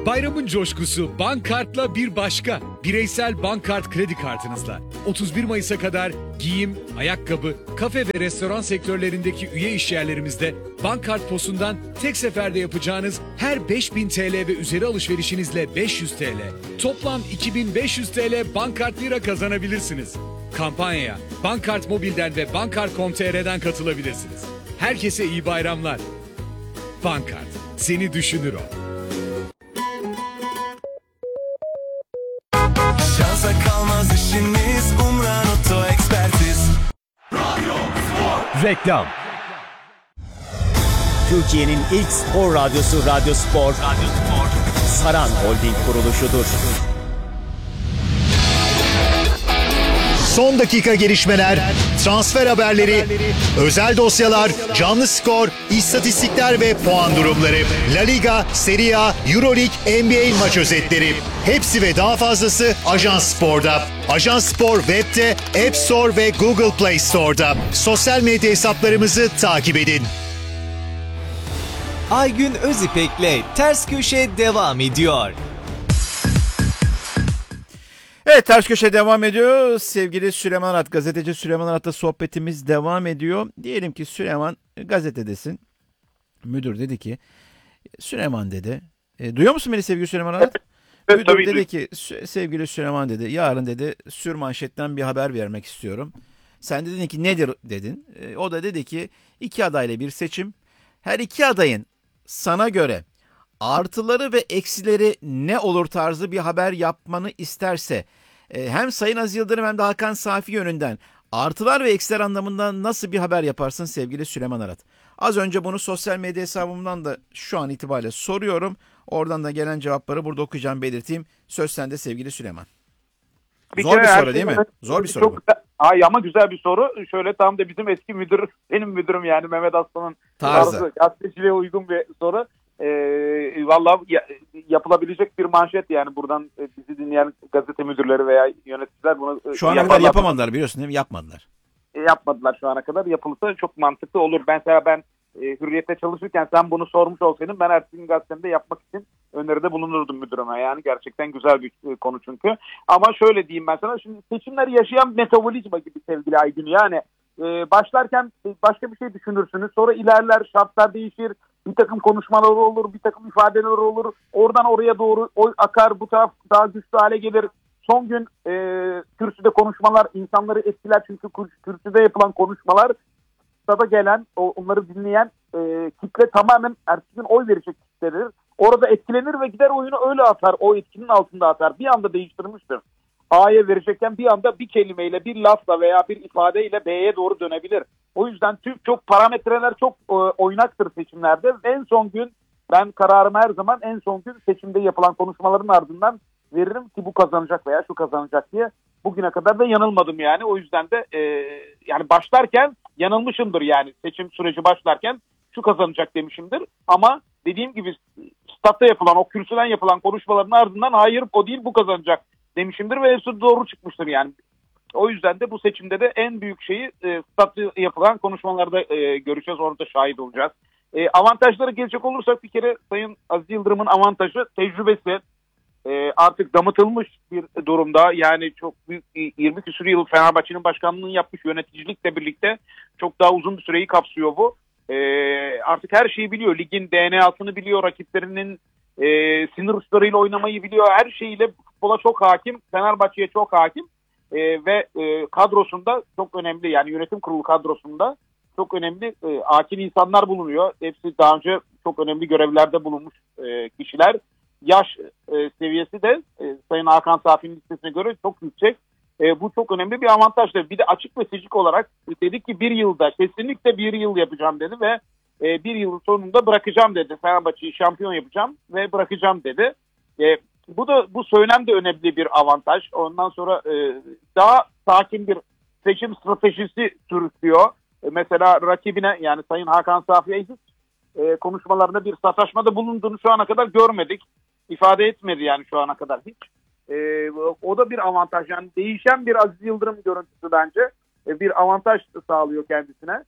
Bayramın coşkusu Bankart'la bir başka. Bireysel Bankart kredi kartınızla 31 Mayıs'a kadar giyim, ayakkabı, kafe ve restoran sektörlerindeki üye işyerlerimizde Bankart POS'undan tek seferde yapacağınız her 5000 TL ve üzeri alışverişinizle 500 TL, toplam 2500 TL Bankart Lira kazanabilirsiniz. Kampanyaya Bankart Mobil'den ve Bankart.com.tr'den katılabilirsiniz. Herkese iyi bayramlar. Bankart, seni düşünür o. Şansa kalmaz işimiz, Umran Oto Ekspertiz. Reklam. Türkiye'nin ilk spor radyosu Radyo Spor, Saran Holding kuruluşudur. Son dakika gelişmeler, transfer haberleri, özel dosyalar, canlı skor, istatistikler ve puan durumları, La Liga, Serie A, Euroleague, NBA maç özetleri. Hepsi ve daha fazlası Ajans Spor'da. Ajans Spor web'de, App Store ve Google Play Store'da. Sosyal medya hesaplarımızı takip edin. Aygün Özipek'le Ters Köşe devam ediyor. Evet, Ters Köşe devam ediyor. Sevgili Süleyman Arat, gazeteci Süleyman Arat'la sohbetimiz devam ediyor. Diyelim ki Süleyman gazetedesin. Müdür dedi ki, Süleyman dedi. Duyuyor musun beni sevgili Süleyman Arat? Evet, Müdür dedi ki, sevgili Süleyman dedi, yarın dedi sürmanşetten bir haber vermek istiyorum. Sen de dedin ki nedir dedin. O da dedi ki 2 adayla bir seçim. Her 2 adayın sana göre artıları ve eksileri ne olur tarzı bir haber yapmanı isterse hem Sayın Aziz Yıldırım hem de Hakan Safi yönünden artılar ve eksiler anlamında nasıl bir haber yaparsın sevgili Süleyman Arat? Az önce bunu sosyal medya hesabımdan da şu an itibariyle soruyorum. Oradan da gelen cevapları burada okuyacağım, belirteyim. Söz sende sevgili Süleyman. Zor bir soru değil mi? Zor bir soru bu. Ama güzel bir soru. Şöyle tam da bizim eski müdür, benim müdürüm yani Mehmet Aslan'ın tarzı, gazeteciliğe uygun bir soru. Vallahi yapılabilecek bir manşet yani buradan bizi dinleyen gazete müdürleri veya yöneticiler bunu şu ana kadar yapamadılar, biliyorsun değil mi? Yapmadılar. Yapmadılar şu ana kadar. Yapılırsa çok mantıklı olur. Ben Hürriyet'te çalışırken sen bunu sormuş olsaydın ben ertesi gün gazetemde yapmak için öneride bulunurdum müdürüme. Yani gerçekten güzel bir konu çünkü. Ama şöyle diyeyim ben sana. Şimdi seçimleri yaşayan metabolizma gibi sevgili Aygün. Yani başlarken başka bir şey düşünürsünüz. Sonra ilerler, şartlar değişir. Bir takım konuşmalar olur, bir takım ifadeler olur. Oradan oraya doğru oy akar, bu taraf daha güçlü hale gelir. Son gün kürsüde konuşmalar insanları etkiler. Çünkü kürsüde yapılan konuşmalar stada gelen, onları dinleyen kitle tamamen ertesi gün oy verecek kitledir. Orada etkilenir ve gider oyunu öyle atar. O etkinin altında atar. Bir anda değiştirmiştir. A'ya verecekken bir anda bir kelimeyle, bir lafla veya bir ifadeyle B'ye doğru dönebilir. O yüzden çok parametreler çok oynaktır seçimlerde. En son gün ben kararımı her zaman en son gün seçimde yapılan konuşmaların ardından veririm ki bu kazanacak veya şu kazanacak diye. Bugüne kadar da yanılmadım yani. O yüzden de yani başlarken yanılmışımdır yani. Seçim süreci başlarken şu kazanacak demişimdir. Ama dediğim gibi statta yapılan, o kürsüden yapılan konuşmaların ardından hayır o değil bu kazanacak demişimdir ve hepsi doğru çıkmıştır yani. O yüzden de bu seçimde de en büyük şeyi statta yapılan konuşmalarda göreceğiz, orada şahit olacağız. Avantajlara gelecek olursak bir kere Sayın Aziz Yıldırım'ın avantajı tecrübesi. Artık damıtılmış bir durumda. Yani çok büyük 20 küsur yıl Fenerbahçe'nin başkanlığını yapmış, yöneticilikle birlikte çok daha uzun bir süreyi kapsıyor bu. Artık her şeyi biliyor. Ligin DNA'sını biliyor. Rakiplerinin sinir uçlarıyla oynamayı biliyor. Her şeyiyle futbola çok hakim. Fenerbahçe'ye çok hakim. Ve kadrosunda çok önemli, yani yönetim kurulu kadrosunda çok önemli akil insanlar bulunuyor. Hepsi daha önce çok önemli görevlerde bulunmuş kişiler. Yaş seviyesi de Sayın Hakan Safi'nin listesine göre çok yüksek. Bu çok önemli bir avantaj. Bir de açık ve seçik olarak dedik ki bir yılda kesinlikle bir yıl yapacağım dedi ve bir yılın sonunda bırakacağım dedi. Fenerbahçe'yi şampiyon yapacağım ve bırakacağım dedi. Bu söylem de önemli bir avantaj. Ondan sonra daha sakin bir seçim stratejisi sürüklüyor. Mesela rakibine, yani Sayın Hakan Safi'ye hiç konuşmalarında bir sataşmada bulunduğunu şu ana kadar görmedik. İfade etmedi yani şu ana kadar hiç. O da bir avantaj. Yani değişen bir Aziz Yıldırım görüntüsü bence bir avantaj sağlıyor kendisine.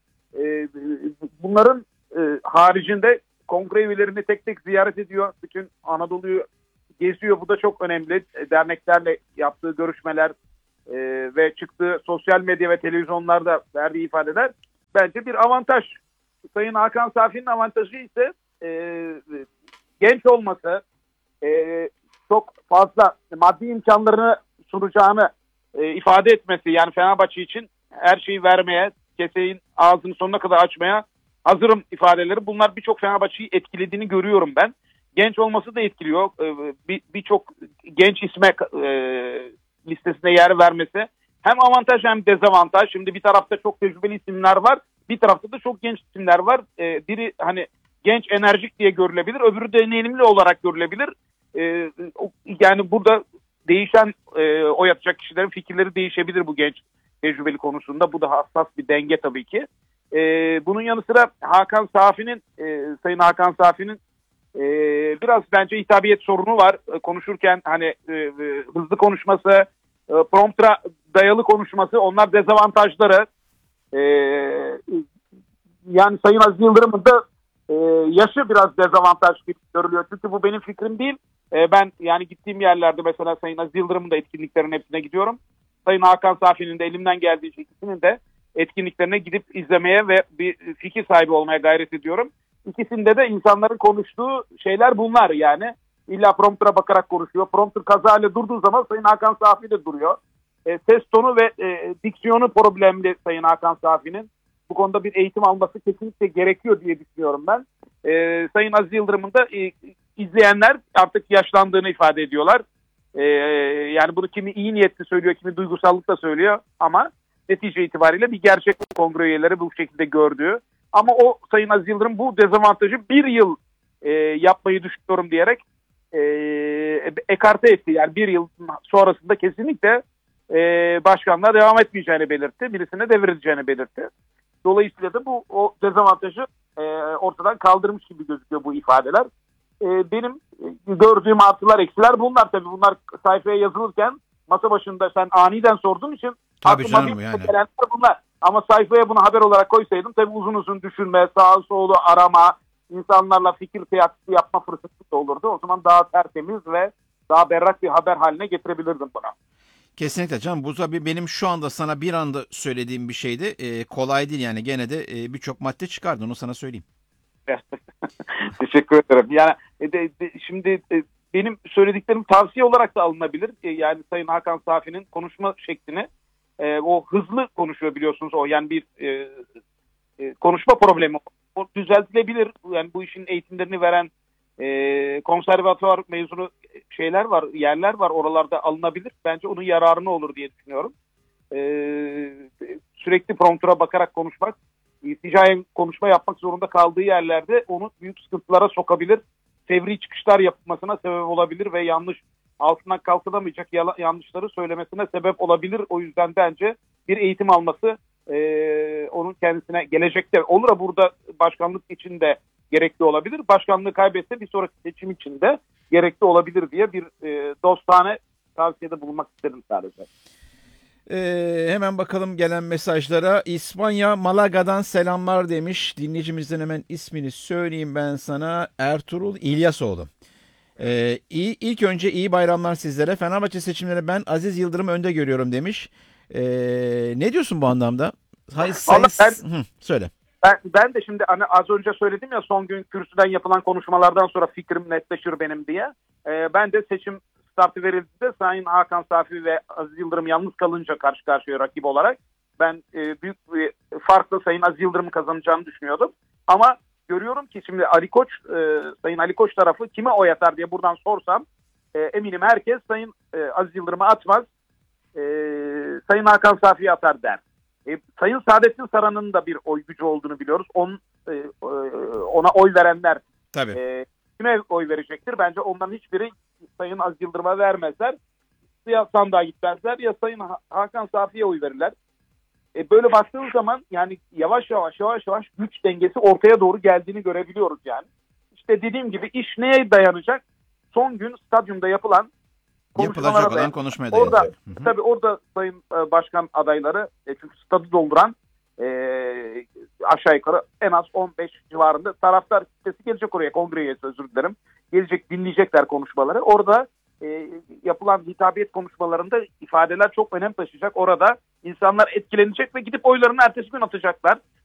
Bunların haricinde kongre üyelerini tek tek ziyaret ediyor. Bütün Anadolu'yu geziyor. Bu da çok önemli. Derneklerle yaptığı görüşmeler ve çıktığı sosyal medya ve televizyonlarda verdiği ifadeler bence bir avantaj. Sayın Hakan Safi'nin avantajı ise genç olması, çok fazla maddi imkanlarını sunacağını ifade etmesi. Yani Fenerbahçe için her şeyi vermeye, keseğin ağzını sonuna kadar açmaya hazırım ifadeleri. Bunlar birçok Fenerbahçe'yi etkilediğini görüyorum ben. Genç olması da etkiliyor. Birçok genç isme listesine yer vermesi hem avantaj hem dezavantaj. Şimdi bir tarafta çok tecrübeli isimler var. Bir tarafta da çok genç isimler var. Biri hani genç, enerjik diye görülebilir. Öbürü deneyimli olarak görülebilir. Yani burada değişen oynatacak kişilerin fikirleri değişebilir bu genç tecrübeli konusunda. Bu da hassas bir denge tabii ki. Bunun yanı sıra Sayın Hakan Safi'nin biraz bence hitabiyet sorunu var. Konuşurken hani hızlı konuşması, promptra dayalı konuşması, onlar dezavantajları. Yani Sayın Aziz Yıldırım'ın da yaşı biraz dezavantaj gibi görülüyor. Çünkü bu benim fikrim değil. Ben yani gittiğim yerlerde mesela Sayın Aziz Yıldırım'ın da etkinliklerinin hepsine gidiyorum. Sayın Hakan Safi'nin de elimden geldiği ikisinin de etkinliklerine gidip izlemeye ve bir fikir sahibi olmaya gayret ediyorum. İkisinde de insanların konuştuğu şeyler bunlar yani. İlla prompter'a bakarak konuşuyor. Prompter kazayla durduğu zaman Sayın Hakan Safi de duruyor. Ses tonu ve diksiyonu problemli Sayın Hakan Safi'nin. Bu konuda bir eğitim alması kesinlikle gerekiyor diye düşünüyorum ben. Sayın Aziz Yıldırım'ın da izleyenler artık yaşlandığını ifade ediyorlar. Yani bunu kimi iyi niyetli söylüyor, kimi duygusallıkla söylüyor ama netice itibariyle bir gerçek kongre üyeleri bu şekilde gördüğü. Ama o Sayın Aziz Yıldırım bu dezavantajı bir yıl yapmayı düşünüyorum diyerek ekarte etti. Yani bir yıl sonrasında kesinlikle başkanlığa devam etmeyeceğini belirtti. Birisine devirileceğini belirtti. Dolayısıyla da bu o dezavantajı ortadan kaldırmış gibi gözüküyor bu ifadeler. Benim gördüğüm artılar eksiler bunlar tabii. Bunlar sayfaya yazılırken masa başında sen aniden sorduğun için Tabii aklıma canım yani. gelenler bunlar. Ama sayfaya bunu haber olarak koysaydım tabii uzun uzun düşünme, sağa solu arama, insanlarla fikir kıyası yapma fırsatı da olurdu. O zaman daha tertemiz ve daha berrak bir haber haline getirebilirdim buna. Kesinlikle canım. Bu tabii benim şu anda sana bir anda söylediğim bir şeydi. Kolay değil yani. Gene de birçok madde çıkardı. Onu sana söyleyeyim. Teşekkür ederim. Yani şimdi benim söylediklerim tavsiye olarak da alınabilir. Yani Sayın Hakan Safi'nin konuşma şeklini o hızlı konuşuyor biliyorsunuz. O yani bir konuşma problemi. O düzeltilebilir. Yani bu işin eğitimlerini veren konservatuvar mezunu şeyler var, yerler var. Oralarda alınabilir. Bence onun yararına olur diye düşünüyorum. Sürekli promptura bakarak konuşmak, ticari konuşma yapmak zorunda kaldığı yerlerde onu büyük sıkıntılara sokabilir. Fevri çıkışlar yapmasına sebep olabilir ve altından kalkılamayacak yanlışları söylemesine sebep olabilir. O yüzden bence bir eğitim alması onun kendisine gelecekte olur. Burada başkanlık için de gerekli olabilir. Başkanlığı kaybetse bir sonraki seçim için de gerekli olabilir diye bir dostane tavsiyede bulunmak isterim sadece. Hemen bakalım gelen mesajlara. İspanya Malaga'dan selamlar demiş. Dinleyicimizden hemen ismini söyleyeyim ben sana. Ertuğrul İlyasoğlu. İlk önce iyi bayramlar sizlere. Fenerbahçe seçimleri ben Aziz Yıldırım'ı önde görüyorum demiş. Ne diyorsun bu anlamda? Hayır, söyle. Ben de şimdi hani az önce söyledim ya son gün kürsüden yapılan konuşmalardan sonra fikrim netleşir benim diye. Ben de seçim startı verildiğinde Sayın Hakan Safi ve Aziz Yıldırım yalnız kalınca karşı karşıya rakip olarak ben büyük bir farkla Sayın Aziz Yıldırım'ın kazanacağını düşünüyordum. Ama görüyorum ki şimdi Sayın Ali Koç tarafı kime oy atar diye buradan sorsam eminim herkes Sayın Aziz Yıldırım'a atmaz. Sayın Hakan Safi'ye atar der. Sayın Saadettin Saran'ın da bir oy gücü olduğunu biliyoruz. Ona oy verenler kime oy verecektir? Bence onların hiçbiri Sayın Aziz Yıldırım'a vermezler. Ya sandığa gitmezler ya Sayın Hakan Safi'ye oy verirler. Böyle baktığımız zaman yani yavaş yavaş güç dengesi ortaya doğru geldiğini görebiliyoruz yani. İşte dediğim gibi iş neye dayanacak? Son gün stadyumda yapılan yapılacak olan konuşmaya dayanacak. Tabii orada Sayın Başkan adayları çünkü stadı dolduran Aşağı yukarı en az 15 civarında taraftar kitlesi gelecek oraya, kongre üyesi, özür dilerim. Gelecek, dinleyecekler konuşmaları. Orada yapılan hitabiyet konuşmalarında ifadeler çok önem taşıyacak. Orada insanlar etkilenecek ve gidip oylarını ertesi gün atacaklar.